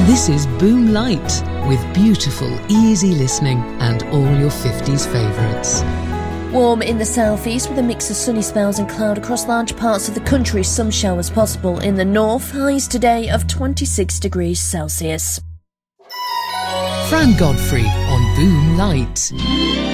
This is Boom Light, with beautiful, easy listening and all your 50s favourites. Warm in the southeast with a mix of sunny spells and cloud across large parts of the country. Some showers possible in the north. Highs today of 26 degrees Celsius. Fran Godfrey on Boom Light.